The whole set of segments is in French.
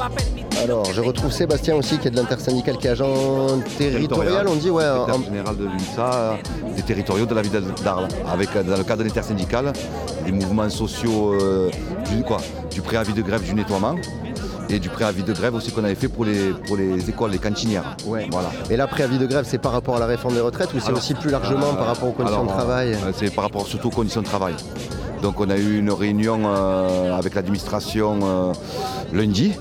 Alors, je retrouve Sébastien aussi, qui est de l'intersyndicale, qui est agent territorial, on dit, ouais. Secrétaire général de l'UNSA, des territoriaux de la ville d'Arles, avec, dans le cadre de l'intersyndicale, des mouvements sociaux du préavis de grève du nettoiement. Et du préavis de grève aussi qu'on avait fait pour les écoles, les cantinières. Ouais. Voilà. Et là, préavis de grève, c'est par rapport à la réforme des retraites ou c'est aussi plus largement par rapport aux conditions de travail? C'est par rapport surtout aux conditions de travail. Donc on a eu une réunion avec l'administration lundi.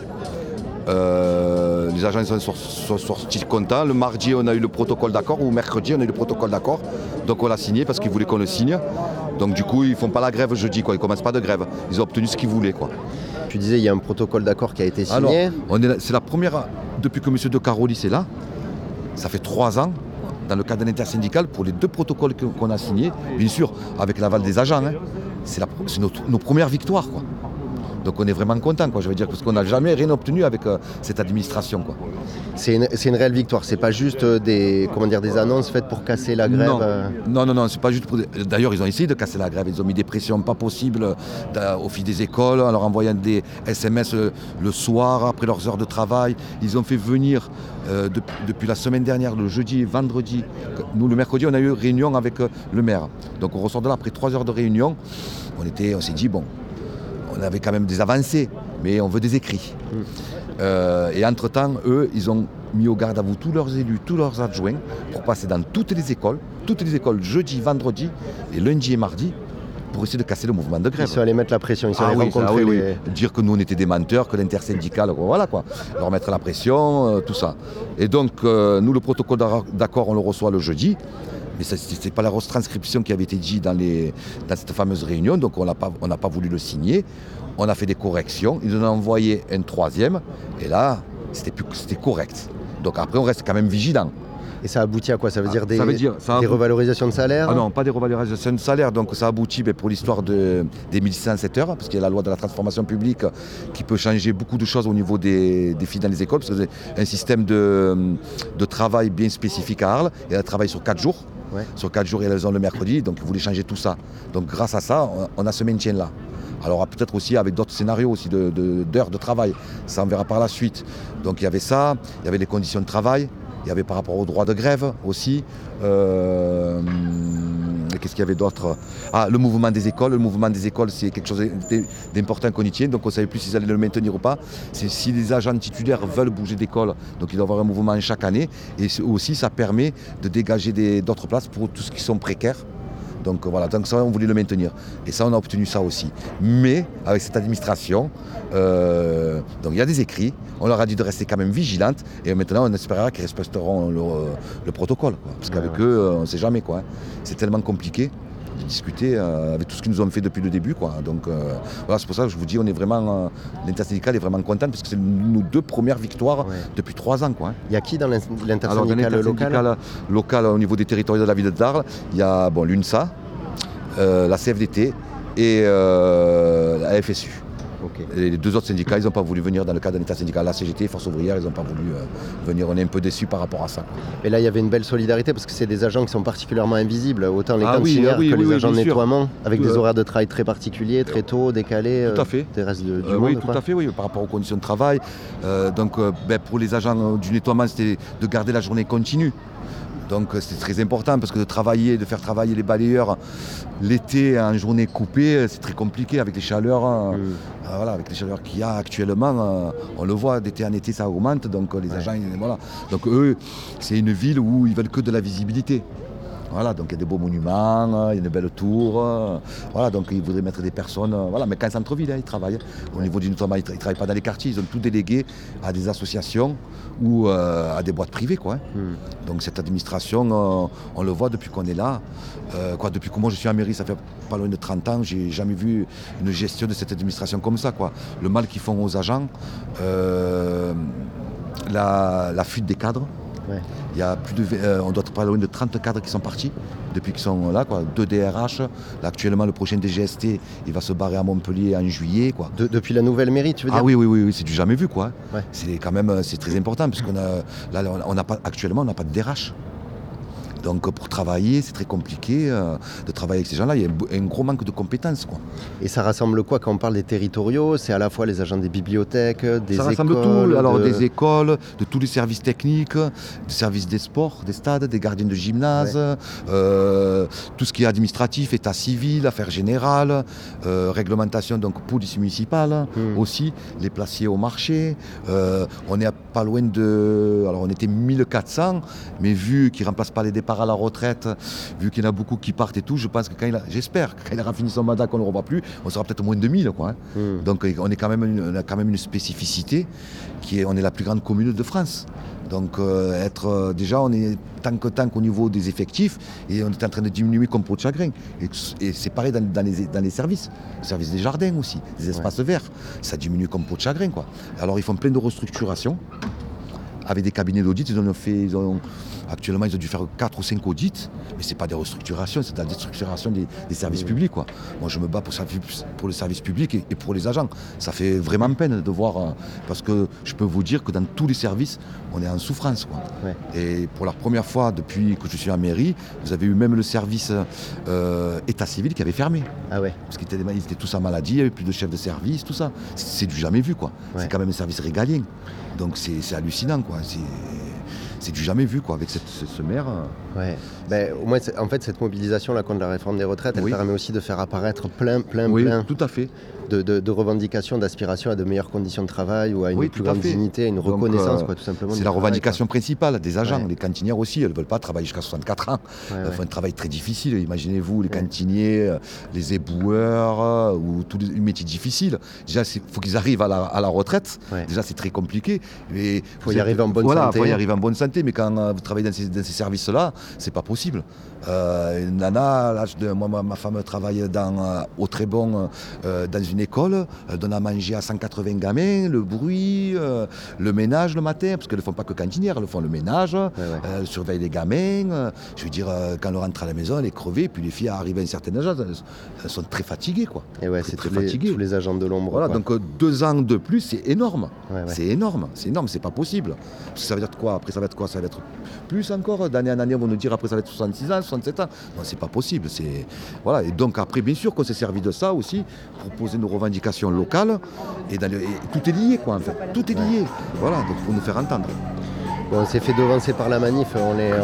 Les agents sont sortis contents. Le mardi, on a eu le protocole d'accord, ou mercredi, on a eu le protocole d'accord. Donc on l'a signé parce qu'ils voulaient qu'on le signe. Donc du coup, ils ne font pas la grève jeudi, quoi. Ils ne commencent pas de grève. Ils ont obtenu ce qu'ils voulaient, quoi. Tu disais, il y a un protocole d'accord qui a été signé. Alors, c'est la première, depuis que M. De Carolis est là, ça fait 3 ans, dans le cadre de l'intersyndicale, pour les 2 protocoles qu'on a signés, bien sûr, avec l'aval des agents, hein, c'est nos premières victoires, quoi. Donc on est vraiment content, quoi, je veux dire, parce qu'on n'a jamais rien obtenu avec cette administration, quoi. C'est une réelle victoire, c'est pas juste des annonces faites pour casser la grève. Non, c'est pas juste pour. D'ailleurs, ils ont essayé de casser la grève, ils ont mis des pressions pas possibles aux filles des écoles, en leur envoyant des SMS le soir, après leurs heures de travail. Ils ont fait venir, depuis la semaine dernière, le jeudi et vendredi, nous le mercredi, on a eu réunion avec le maire. Donc on ressort de là, après 3 heures de réunion, on s'est dit, bon, on avait quand même des avancées, mais on veut des écrits. Et entre-temps, eux, ils ont mis au garde à vous tous leurs élus, tous leurs adjoints, pour passer dans toutes les écoles jeudi, vendredi, et lundi et mardi, pour essayer de casser le mouvement de grève. Ils sont allés mettre la pression, ils sont allés rencontrer oui. Dire que nous on était des menteurs, que l'intersyndicale, voilà quoi. Leur mettre la pression, tout ça. Et donc, nous, le protocole d'accord, on le reçoit le jeudi. Mais ce n'était pas la retranscription qui avait été dit dans cette fameuse réunion, donc on n'a pas voulu le signer. On a fait des corrections, ils en ont envoyé un 3e, et là, c'était correct. Donc après, on reste quand même vigilant. Et ça aboutit à quoi? Ça veut dire des des revalorisations de salaire? Ah non, pas des revalorisations de salaire. Donc ça aboutit pour l'histoire des 1107 heures, parce qu'il y a la loi de la transformation publique qui peut changer beaucoup de choses au niveau des filles dans les écoles, parce que c'est un système de travail bien spécifique à Arles, et elles travaillent sur 4 jours. Ouais. Sur 4 jours, et elles ont le mercredi, donc ils voulaient changer tout ça. Donc grâce à ça, on a ce maintien-là. Alors peut-être aussi avec d'autres scénarios aussi d'heures de travail, ça on verra par la suite. Donc il y avait ça, il y avait les conditions de travail, il y avait par rapport au droit de grève aussi. Qu'est-ce qu'il y avait d'autre? Le mouvement des écoles. Le mouvement des écoles, c'est quelque chose d'important qu'on y tient, donc on ne savait plus s'ils allaient le maintenir ou pas. Si les agents titulaires veulent bouger d'école, donc il doit y avoir un mouvement chaque année, et aussi ça permet de dégager d'autres places pour tous ceux qui sont précaires. Donc voilà, donc ça on voulait le maintenir. Et ça on a obtenu ça aussi. Mais avec cette administration, donc il y a des écrits, on leur a dit de rester quand même vigilantes, et maintenant on espérera qu'ils respecteront le protocole, quoi. Parce qu'avec eux, on ne sait jamais, quoi. C'est tellement compliqué de discuter avec tout ce qu'ils nous ont fait depuis le début, quoi. Donc voilà, c'est pour ça que je vous dis, on est vraiment, l'intersyndicale est vraiment contente, parce que c'est nos 2 premières victoires depuis 3 ans, quoi. Il y a qui dans l'intersyndicale local au niveau des territoires de la ville d'Arles? Il y a l'UNSA, la CFDT et la FSU. Okay. Les 2 autres syndicats, ils n'ont pas voulu venir dans le cadre de l'intersyndicale. La CGT, Force ouvrière, ils n'ont pas voulu venir. On est un peu déçus par rapport à ça. Et là, il y avait une belle solidarité parce que c'est des agents qui sont particulièrement invisibles, autant les cantinières que les agents de nettoiement, avec des horaires de travail très particuliers, très tôt, décalés. Tout à fait. Des restes du monde. Oui, tout à fait, oui, par rapport aux conditions de travail. Donc, pour les agents du nettoiement, c'était de garder la journée continue. Donc c'est très important parce que de faire travailler les balayeurs l'été en journée coupée, c'est très compliqué avec les chaleurs. Avec les chaleurs qu'il y a actuellement, on le voit, d'été en été ça augmente, donc les agents, voilà. Donc eux, c'est une ville où ils veulent que de la visibilité. Voilà, donc il y a des beaux monuments, il y a une belle tour, voilà, donc ils voudraient mettre des personnes, voilà, mais qu'en centre-ville, ils travaillent. Au niveau du nettoiement, ils ne travaillent pas dans les quartiers, ils ont tout délégué à des associations ou à des boîtes privées, quoi. Donc cette administration, on le voit depuis qu'on est là, depuis que moi je suis en mairie, ça fait pas loin de 30 ans, j'ai jamais vu une gestion de cette administration comme ça, quoi. Le mal qu'ils font aux agents, la fuite des cadres. Ouais. Il y a on doit être pas loin de 30 cadres qui sont partis depuis qu'ils sont là, quoi. 2 DRH. Là, actuellement, le prochain DGST, il va se barrer à Montpellier en juillet, quoi. Depuis la nouvelle mairie, tu veux dire? Ah oui, c'est du jamais vu, quoi. Ouais. C'est quand même, c'est très important parce qu'on a, là, actuellement, on n'a pas de DRH. Donc pour travailler, c'est très compliqué de travailler avec ces gens-là. Il y a un gros manque de compétences, quoi. Et ça rassemble quoi quand on parle des territoriaux? C'est à la fois les agents des bibliothèques, des écoles. Ça rassemble tout. Alors des écoles, de tous les services techniques, des services des sports, des stades, des gardiens de gymnase, tout ce qui est administratif, état civil, affaires générales, réglementation, donc police municipale aussi, les placiers au marché. On est pas loin de... Alors on était 1400, mais vu qu'ils ne remplacent pas les départs à la retraite, vu qu'il y en a beaucoup qui partent et tout, je pense que j'espère que quand il aura fini son mandat, qu'on ne le revoit plus, on sera peut-être moins de 2000, quoi. Donc on a quand même une spécificité on est la plus grande commune de France. Donc déjà, on est tant qu'au niveau des effectifs, et on est en train de diminuer comme peau de chagrin. Et c'est pareil dans les services. Le service des jardins aussi, des espaces verts. Ça diminue comme peau de chagrin, quoi. Alors ils font plein de restructurations avec des cabinets d'audit. Actuellement, ils ont dû faire 4 ou 5 audits, mais ce n'est pas des restructurations, c'est de la destructuration des services publics, quoi. Moi, je me bats pour le service public et pour les agents. Ça fait vraiment peine de voir, parce que je peux vous dire que dans tous les services, on est en souffrance, quoi. Et pour la première fois depuis que je suis en mairie, vous avez eu même le service état civil qui avait fermé. Ah ouais. Parce qu'ils étaient tous en maladie, il n'y avait plus de chef de service, tout ça. C'est du jamais vu, quoi. C'est quand même un service régalien. Donc c'est hallucinant, quoi. C'est du jamais vu, quoi, avec ce maire. Ouais. Au moins, en fait, cette mobilisation-là contre la réforme des retraites, elle permet aussi de faire apparaître plein tout à fait. De revendications, d'aspirations à de meilleures conditions de travail ou à une plus grande dignité, à une reconnaissance, tout simplement. C'est la revendication principale des agents. Les cantinières aussi, elles ne veulent pas travailler jusqu'à 64 ans. Elles font un travail très difficile. Imaginez-vous, les cantiniers, les éboueurs, ou tous les métiers difficiles. Déjà, il faut qu'ils arrivent à la retraite. Déjà, c'est très compliqué. Il faut y arriver en bonne santé. Il faut y arriver en bonne santé, mais quand vous travaillez dans ces services-là, c'est pas possible. Une nana, moi, ma femme travaille au Trébon dans une école, elle donne à manger à 180 gamins, le bruit, le ménage le matin, parce qu'elles ne font pas que cantinière, elles font le ménage, elles surveillent les gamins. Je veux dire, quand elle rentre à la maison, elle est crevée, puis les filles arrivent à un certain âge, elles sont très fatiguées, quoi. Et c'est tous les agents de l'ombre. Voilà, donc 2 ans de plus, c'est énorme. C'est énorme, c'est pas possible. Parce que ça veut dire quoi? Après, ça va être quoi? Ça va être plus encore, d'année en année, on va nous dire après ça va être 66 ans, 67 ans. Non, c'est pas possible. Voilà. Et donc après, bien sûr qu'on s'est servi de ça aussi pour poser nos revendications locales. Et tout est lié, quoi, en fait. Tout est lié. Voilà, donc pour nous faire entendre. Bon, on s'est fait devancer par la manif.